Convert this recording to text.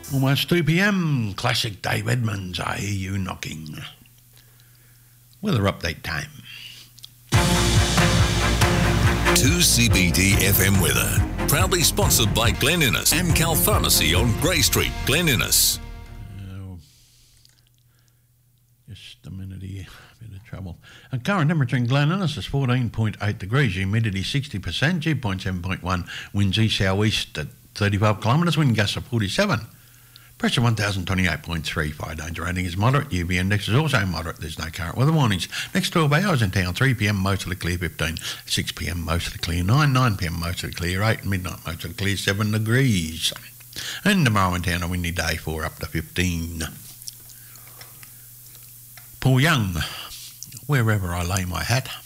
Almost 2 p.m. Classic Dave Edmunds, I Hear You Knocking. Weather update time. 2CBD FM weather. Proudly sponsored by Glen Innes, Amcal Pharmacy on Grey Street, Glen Innes. Just a minute here, bit of trouble. And current temperature in Glen Innes is 14.8 degrees, humidity 60%, dew point 7.1, winds east southeast at 35 kilometres, wind gusts of 47. Pressure 1028.3, danger rating is moderate, UV index is also moderate, there's no current weather warnings. Next 12 hours in town, 3 p.m. mostly clear 15, 6 p.m. mostly clear 9, 9 p.m. mostly clear 8, midnight mostly clear 7 degrees. And tomorrow in town a windy day 4 up to 15. Paul Young, Wherever I Lay My Hat.